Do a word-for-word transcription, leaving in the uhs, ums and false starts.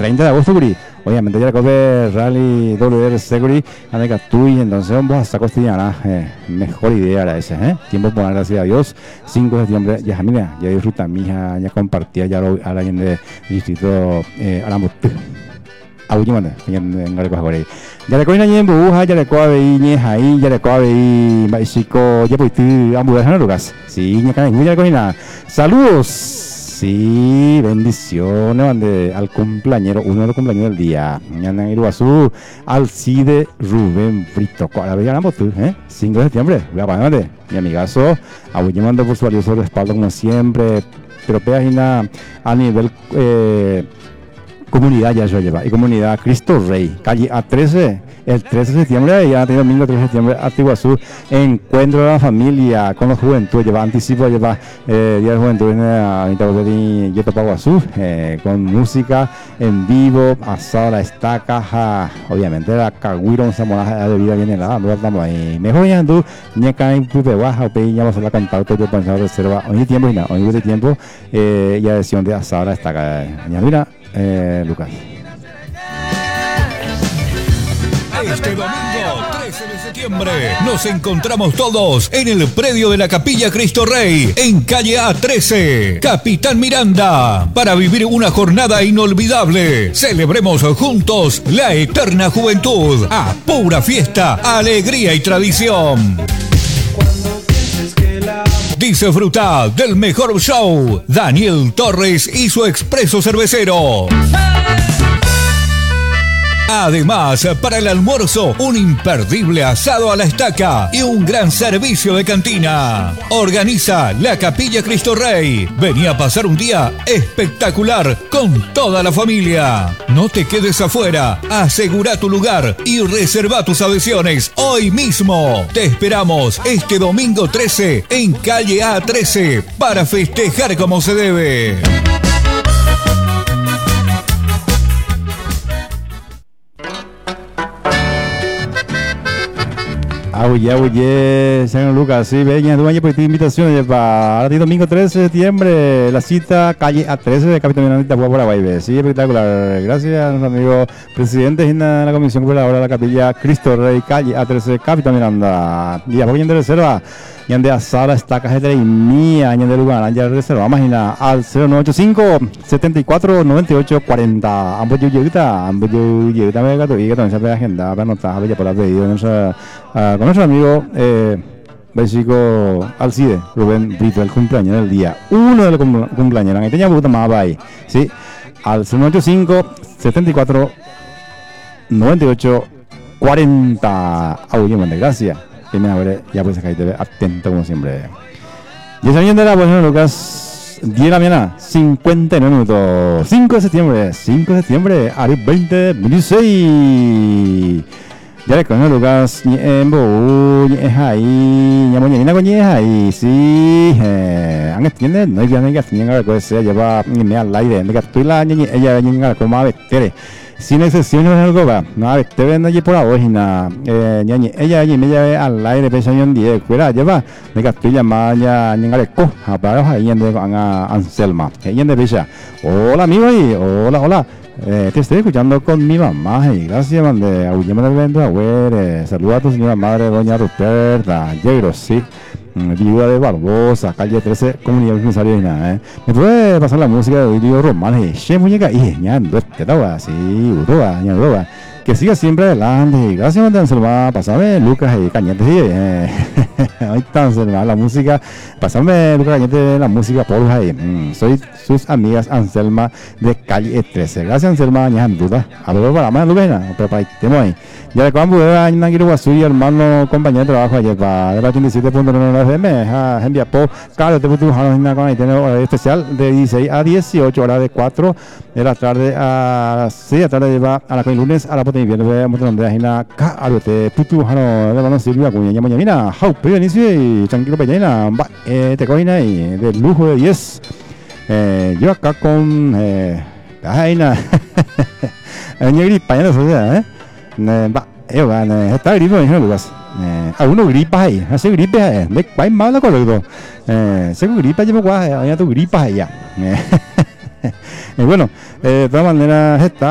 treinta de agosto, guri. Obviamente ya cope Rally W R Security, ande Catuy, entonces vamos a sacar cotidiana, eh, mejor idea era esa, eh. Tiempo por gracias a Dios, cinco de septiembre, ya mira, ya disfruta mi hija, ya compartía ya lo a la gente de distrito eh, Aramutú. Auyimane, en Gareco Jagore. Ya le coina en Buja, ya le coabe y ñeja ahí, ya le coabe y maisico, ya pues tú hamburguesas Lucas. Sí, ñeca, ya le coina. Saludos. Sí, bendiciones ande, al cumpleañero, uno de los cumpleaños del día. Mañana en Iguazú, Alcide Rubén Brito. ¿Cuál había tú, eh? cinco de septiembre, voy a pagarme. Mi amigazo, abullando por su valioso respaldo como siempre. Pero peagina a nivel eh, comunidad ya se lleva. Y comunidad Cristo Rey, calle A trece. El trece de septiembre, ya tiene domingo trece de septiembre, Atiguazú, encuentro de la familia con los juventudes, lleva anticipo, lleva eh, Día de Juventud en el Yetopaguazú, eh, con música en vivo, asado a la estaca, ja, obviamente la cagüiro, Zamora de vida viene la, no estamos ahí. Mejor ya tú, ñeca en Pupe Baja, o peña, vamos a la cantar todo pensado reserva, hoy tiempo y nada, hoy de tiempo, eh, y adhesión de asado a la estaca. Ya mira, eh, Lucas. Este domingo trece de septiembre nos encontramos todos en el predio de la Capilla Cristo Rey, en calle A trece, Capitán Miranda, para vivir una jornada inolvidable. Celebremos juntos la eterna juventud, a pura fiesta, alegría y tradición. Disfruta del mejor show, Daniel Torres y su expreso cervecero. Además, para el almuerzo, un imperdible asado a la estaca y un gran servicio de cantina. Organiza la Capilla Cristo Rey. Vení a pasar un día espectacular con toda la familia. No te quedes afuera. Asegura tu lugar y reserva tus adhesiones hoy mismo. Te esperamos este domingo trece en calle A trece para festejar como se debe. Oye, oye, San Lucas, sí, veña, dueña, pues tu invitación para ahora domingo trece de septiembre, la cita calle A trece de Capitán Miranda, Paraguay, sí, espectacular. Gracias a nuestro amigo presidente de la Comisión Cooperadora de la Capilla Cristo Rey, calle A trece, Capitán Miranda. Y a poco de reserva, y ande a sala estaca de mía, año de lugar, ya reserva, imagina, al cero nueve ocho cinco, setenta y cuatro, noventa y ocho, cuarenta. Ambos yo lleguita, ambos yo lleguita, me gato, y que también se ve agenda, para anotar, ya por la pedido, no sé. Uh, con nuestro amigo eh, básico Alcide Rubén Brito, el cumpleaños del día, uno de los cum cumpleaños, ahí tenía puta más ahí, sí, al cero nueve ocho cinco, setenta y cuatro, noventa y ocho, cuarenta. Oye, muchas gracias, que me abre, ya pues acá te ve atento como siempre. Y esa de la buena Lucas, diez de la mañana, cincuenta y nueve minutos, cinco de septiembre, cinco de septiembre, Ari veinte veintiséis. Ya le conozco Lucas, ni en Bo, ni es ahí, ni mañana con ni es ahí, sí, eh, han entiende, no hay que hacer que tenga que se lleva ni me al aire, me estoy la ni ella ni como a vetere, sin excepción no es algo va, no a vetere no hay por la página, eh, ni ella ni me lleva al aire pensando en diez, fuera lleva, me estoy llamando ya ni al co, a para ahí en de Anselma, ella de Bella, hola amigo ahí, hola, hola. Eh, te estoy escuchando con mi mamá y gracias, man, de Aullema del Vento, eh, saluda a tu señora madre, doña Ruperta, Yegros, sí, viuda de Barbosa, calle trece, comunidad comisaria y nada, eh. Me puede pasar la música de Diego Román, y che, muñeca, y ya, no es que estaba así, uroba, ya, uroba. Que siga siempre adelante. Gracias, Monte Anselma. Pásame Lucas y Cañete. Sí, eh. Ahí está, Anselma. La música. Pásame Lucas Cañete, la música por ahí. Mm, soy sus amigas Anselma de calle trece. Gracias, Anselma. Ya en duda. A ver, para más, Lucas. Pero para ahí. Ya le cuando a Nagiro Guasuy, hermano, compañero de trabajo ayer para el ochenta y siete punto nueve F M. Envía por Carlos, te puedo dejar una con ahí. Tiene hora especial de dieciséis a dieciocho, hora de cuatro de la tarde a seis de la tarde. Lleva a la lunes a la potencia. Viene mucho de Agina, Carote, Putu, Jano, de Mano Silvia, Cuña, Ñamoña, Mina, Jau, Inicio y Tranquilo Peñena, te coina y de lujo de diez. Yo acá con. Agina, Ña gripa, ya no sé, ¿eh? Va, eh, va, está gripa, ¿no, Lucas? A uno gripa ahí, hace gripe, ¿eh? De cuál más la correcto. Se gripa, llevo guay, ya tu gripa allá. Y bueno, de todas maneras, está.